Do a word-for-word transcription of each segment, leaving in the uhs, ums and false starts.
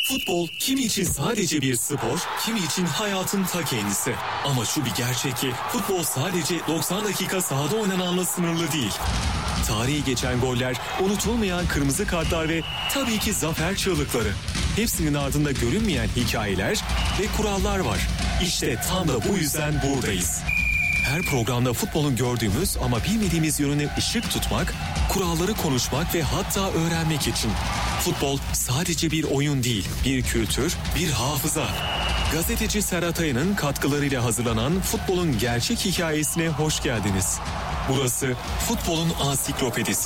Futbol kimi için sadece bir spor, kimi için hayatın ta kendisi. Ama şu bir gerçek ki futbol sadece doksan dakika sahada oynananla sınırlı değil. Tarihi geçen goller, unutulmayan kırmızı kartlar ve tabii ki zafer çığlıkları. Hepsinin ardında görünmeyen hikayeler ve kurallar var. İşte tam da bu yüzden buradayız. Her programda futbolun gördüğümüz ama bilmediğimiz yönüne ışık tutmak, kuralları konuşmak ve hatta öğrenmek için. Futbol sadece bir oyun değil, bir kültür, bir hafıza. Gazeteci Serhat Ayan'ın katkılarıyla hazırlanan futbolun gerçek hikayesine hoş geldiniz. Burası futbolun ansiklopedisi.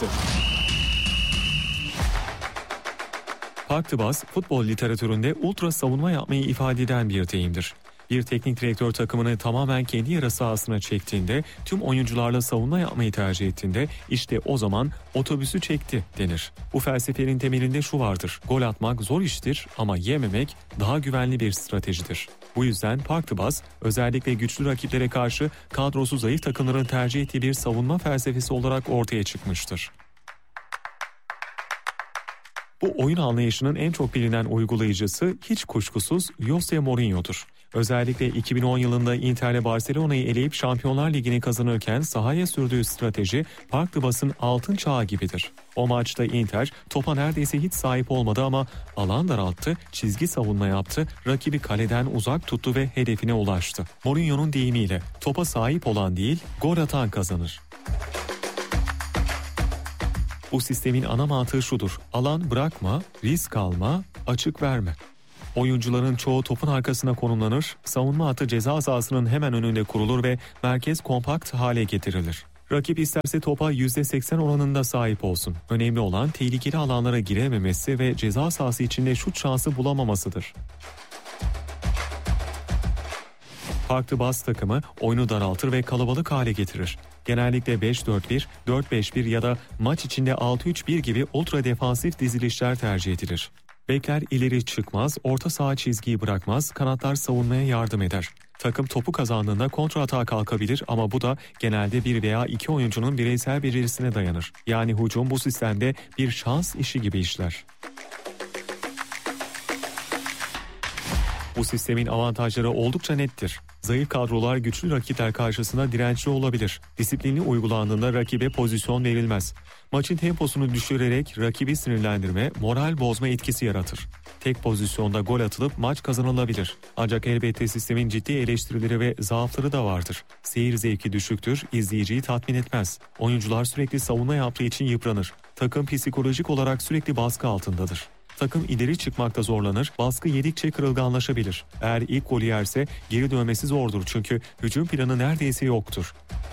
Park the Bus, futbol literatüründe ultra savunma yapmayı ifade eden bir deyimdir. Bir teknik direktör takımını tamamen kendi yarı sahasına çektiğinde, tüm oyuncularla savunma yapmayı tercih ettiğinde işte o zaman otobüsü çekti denir. Bu felsefenin temelinde şu vardır: gol atmak zor iştir ama yememek daha güvenli bir stratejidir. Bu yüzden Park the Bus özellikle güçlü rakiplere karşı kadrosu zayıf takımların tercih ettiği bir savunma felsefesi olarak ortaya çıkmıştır. Bu oyun anlayışının en çok bilinen uygulayıcısı hiç kuşkusuz Jose Mourinho'dur. Özellikle iki bin on yılında Inter'le Barcelona'yı eleyip Şampiyonlar Ligi'ni kazanırken sahaya sürdüğü strateji Park the Bus'ın altın çağı gibidir. O maçta Inter topa neredeyse hiç sahip olmadı ama alan daralttı, çizgi savunma yaptı, rakibi kaleden uzak tuttu ve hedefine ulaştı. Mourinho'nun deyimiyle topa sahip olan değil, gol atan kazanır. Bu sistemin ana mantığı şudur: alan bırakma, risk alma, açık verme. Oyuncuların çoğu topun arkasına konumlanır, savunma hattı ceza sahasının hemen önünde kurulur ve merkez kompakt hale getirilir. Rakip isterse topa yüzde seksen oranında sahip olsun. Önemli olan tehlikeli alanlara girememesi ve ceza sahası içinde şut şansı bulamamasıdır. Park the Bus takımı oyunu daraltır ve kalabalık hale getirir. Genellikle beş dört bir, dört beş bir ya da maç içinde altı üç bir gibi ultra defansif dizilişler tercih edilir. Bekler ileri çıkmaz, orta saha çizgiyi bırakmaz, kanatlar savunmaya yardım eder. Takım topu kazandığında kontra atağa kalkabilir ama bu da genelde bir veya iki oyuncunun bireysel becerisine dayanır. Yani hücum bu sistemde bir şans işi gibi işler. Bu sistemin avantajları oldukça nettir. Zayıf kadrolar güçlü rakipler karşısında dirençli olabilir. Disiplinli uygulandığında rakibe pozisyon verilmez. Maçın temposunu düşürerek rakibi sinirlendirme, moral bozma etkisi yaratır. Tek pozisyonda gol atılıp maç kazanılabilir. Ancak elbette sistemin ciddi eleştirileri ve zaafları da vardır. Seyir zevki düşüktür, izleyiciyi tatmin etmez. Oyuncular sürekli savunma yaptığı için yıpranır. Takım psikolojik olarak sürekli baskı altındadır. Takım ileri çıkmakta zorlanır, baskı yedikçe kırılganlaşabilir. Eğer ilk golü yerse geri dönmesi zordur çünkü hücum planı neredeyse yoktur.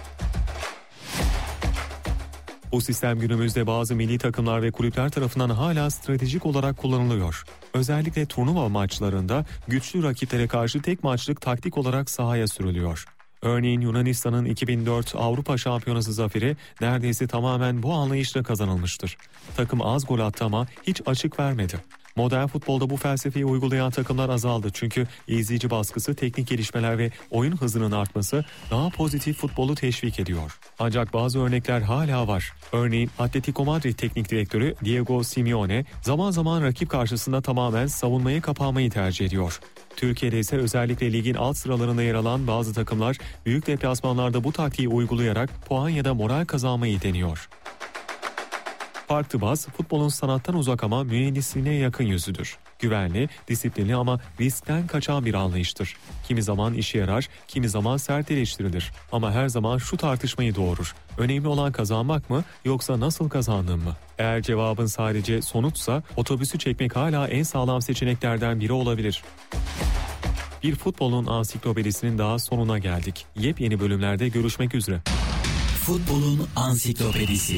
Bu sistem günümüzde bazı milli takımlar ve kulüpler tarafından hala stratejik olarak kullanılıyor. Özellikle turnuva maçlarında güçlü rakiplere karşı tek maçlık taktik olarak sahaya sürülüyor. Örneğin Yunanistan'ın iki bin dört Avrupa Şampiyonası zaferi neredeyse tamamen bu anlayışla kazanılmıştır. Takım az gol attı ama hiç açık vermedi. Modern futbolda bu felsefeyi uygulayan takımlar azaldı çünkü izleyici baskısı, teknik gelişmeler ve oyun hızının artması daha pozitif futbolu teşvik ediyor. Ancak bazı örnekler hala var. Örneğin Atletico Madrid teknik direktörü Diego Simeone zaman zaman rakip karşısında tamamen savunmayı kapamayı tercih ediyor. Türkiye'de ise özellikle ligin alt sıralarında yer alan bazı takımlar büyük deplasmanlarda bu taktiği uygulayarak puan ya da moral kazanmayı deniyor. Park the Bus, futbolun sanattan uzak ama mühendisliğine yakın yüzüdür. Güvenli, disiplinli ama riskten kaçan bir anlayıştır. Kimi zaman işe yarar, kimi zaman sert eleştirilir. Ama her zaman şu tartışmayı doğurur: önemli olan kazanmak mı yoksa nasıl kazandın mı? Eğer cevabın sadece sonuçsa otobüsü çekmek hala en sağlam seçeneklerden biri olabilir. Bir futbolun ansiklopedisinin daha sonuna geldik. Yepyeni bölümlerde görüşmek üzere. Futbolun ansiklopedisi.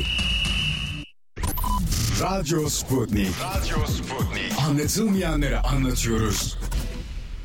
Radyo Sputnik. Radyo Sputnik. Anlatılmayanları anlatıyoruz.